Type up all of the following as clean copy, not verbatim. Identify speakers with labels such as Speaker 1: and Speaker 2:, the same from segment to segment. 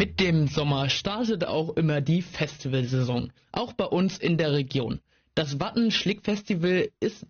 Speaker 1: Mit dem Sommer startet auch immer die Festivalsaison, auch bei uns in der Region. Das Watten-Schlick-Festival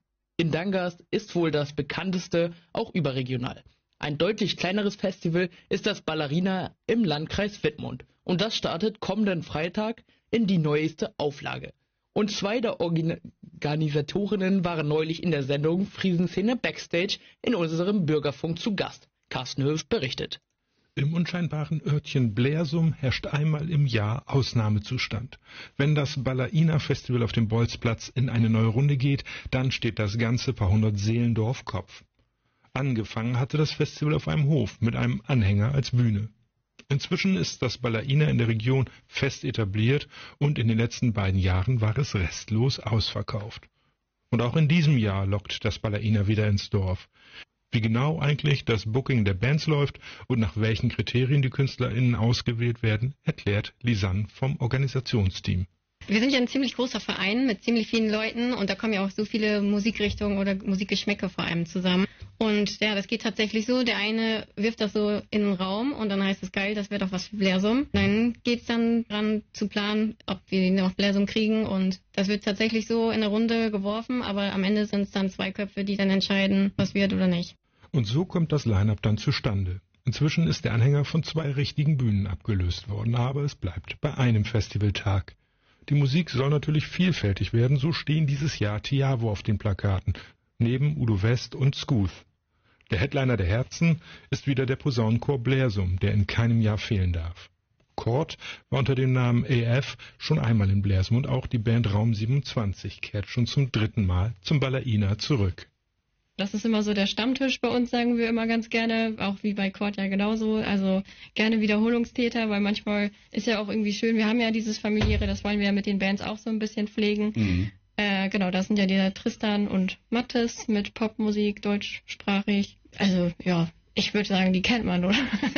Speaker 1: in Dangast ist wohl das bekannteste, auch überregional. Ein deutlich kleineres Festival ist das Ballerina im Landkreis Wittmund und das startet kommenden Freitag in die neueste Auflage. Und zwei der Organisatorinnen waren neulich in der Sendung Friesenszene Backstage in unserem Bürgerfunk zu Gast. Carsten Höf berichtet.
Speaker 2: Im unscheinbaren Örtchen Blersum herrscht einmal im Jahr Ausnahmezustand. Wenn das Ballerina-Festival auf dem Bolzplatz in eine neue Runde geht, dann steht das ganze paar hundert Seelendorf Kopf. Angefangen hatte das Festival auf einem Hof mit einem Anhänger als Bühne. Inzwischen ist das Ballerina in der Region fest etabliert und in den letzten beiden Jahren war es restlos ausverkauft. Und auch in diesem Jahr lockt das Ballerina wieder ins Dorf. Wie genau eigentlich das Booking der Bands läuft und nach welchen Kriterien die KünstlerInnen ausgewählt werden, erklärt Lisanne vom Organisationsteam.
Speaker 3: Wir sind ja ein ziemlich großer Verein mit ziemlich vielen Leuten und da kommen ja auch so viele Musikrichtungen oder Musikgeschmäcke vor allem zusammen. Und ja, das geht tatsächlich so, der eine wirft das so in den Raum und dann heißt es geil, das wäre doch was für Blersum. Dann geht's dann dran zu planen, ob wir noch Blersum kriegen und das wird tatsächlich so in der Runde geworfen, aber am Ende sind es dann zwei Köpfe, die dann entscheiden, was wird oder nicht.
Speaker 2: Und so kommt das Line-Up dann zustande. Inzwischen ist der Anhänger von 2 richtigen Bühnen abgelöst worden, aber es bleibt bei einem Festivaltag. Die Musik soll natürlich vielfältig werden, so stehen dieses Jahr Tiavo auf den Plakaten, neben Udo West und Skuth. Der Headliner der Herzen ist wieder der Posaunenchor Blersum, der in keinem Jahr fehlen darf. Kord war unter dem Namen AF schon einmal in Blersum und auch die Band Raum 27 kehrt schon zum 3. Mal zum Ballerina zurück.
Speaker 3: Das ist immer so der Stammtisch bei uns, sagen wir immer ganz gerne, auch wie bei Kord ja genauso. Also gerne Wiederholungstäter, weil manchmal ist ja auch irgendwie schön, wir haben ja dieses Familiäre, das wollen wir ja mit den Bands auch so ein bisschen pflegen. Mhm. Genau, das sind ja die Tristan und Mattes mit Popmusik, deutschsprachig. Also ja, ich würde sagen, die kennt man, oder?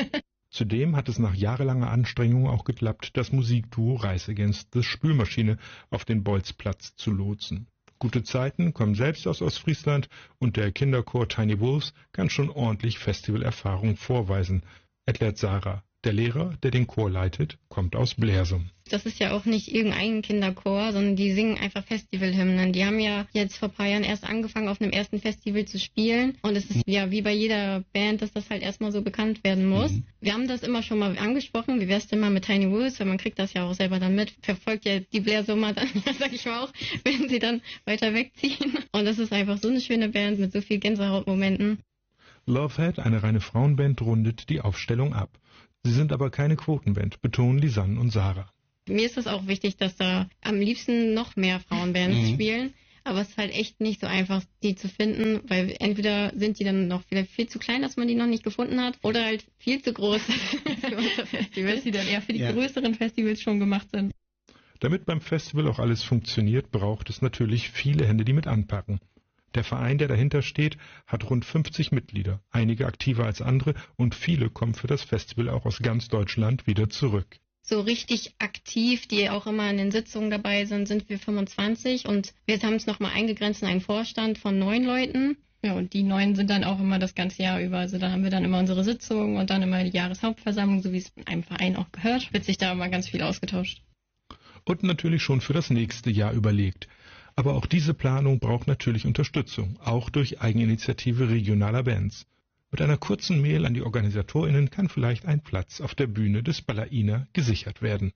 Speaker 2: Zudem hat es nach jahrelanger Anstrengung auch geklappt, das Musikduo Rise Against the Spülmaschine auf den Bolzplatz zu lotsen. Gute Zeiten kommen selbst aus Ostfriesland und der Kinderchor Tiny Wolves kann schon ordentlich Festivalerfahrung vorweisen, erklärt Sarah. Der Lehrer, der den Chor leitet, kommt aus Blersum.
Speaker 3: Das ist ja auch nicht irgendein Kinderchor, sondern die singen einfach Festivalhymnen. Die haben ja jetzt vor ein paar Jahren erst angefangen, auf einem ersten Festival zu spielen. Und es ist ja wie bei jeder Band, dass das halt erstmal so bekannt werden muss. Mhm. Wir haben das immer schon mal angesprochen. Wie wär's denn mal mit Tiny Wolves? Weil man kriegt das ja auch selber dann mit. Verfolgt ja die Blersummer dann, sag ich mal auch, wenn sie dann weiter wegziehen. Und das ist einfach so eine schöne Band mit so viel Gänsehautmomenten.
Speaker 2: Lovehead, eine reine Frauenband, rundet die Aufstellung ab. Sie sind aber keine Quotenband, betonen Lisanne und Sarah.
Speaker 3: Mir ist es auch wichtig, dass da am liebsten noch mehr Frauenbands spielen. Aber es ist halt echt nicht so einfach, die zu finden, weil entweder sind die dann noch vielleicht viel zu klein, dass man die noch nicht gefunden hat, oder halt viel zu groß für unser Festival, dass die dann eher für die größeren Festivals schon gemacht sind.
Speaker 2: Damit beim Festival auch alles funktioniert, braucht es natürlich viele Hände, die mit anpacken. Der Verein, der dahinter steht, hat rund 50 Mitglieder, einige aktiver als andere und viele kommen für das Festival auch aus ganz Deutschland wieder zurück.
Speaker 3: So richtig aktiv, die auch immer in den Sitzungen dabei sind, sind wir 25 und wir haben es nochmal eingegrenzt in einen Vorstand von 9 Leuten. Ja, und die 9 sind dann auch immer das ganze Jahr über. Also da haben wir dann immer unsere Sitzungen und dann immer die Jahreshauptversammlung, so wie es in einem Verein auch gehört. Wird sich da immer ganz viel ausgetauscht.
Speaker 2: Und natürlich schon für das nächste Jahr überlegt. Aber auch diese Planung braucht natürlich Unterstützung, auch durch Eigeninitiative regionaler Bands. Mit einer kurzen Mail an die OrganisatorInnen kann vielleicht ein Platz auf der Bühne des Ballerina gesichert werden.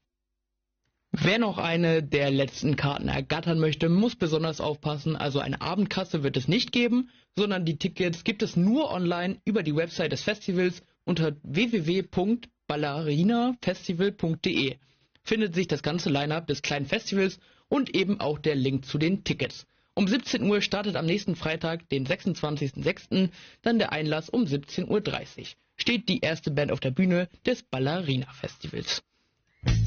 Speaker 1: Wer noch eine der letzten Karten ergattern möchte, muss besonders aufpassen. Also eine Abendkasse wird es nicht geben, sondern die Tickets gibt es nur online über die Website des Festivals unter www.ballerinafestival.de. Findet sich das ganze Line-Up des kleinen Festivals und eben auch der Link zu den Tickets. Um 17 Uhr startet am nächsten Freitag, den 26.06., dann der Einlass um 17.30 Uhr. Steht die erste Band auf der Bühne des Ballerina Festivals.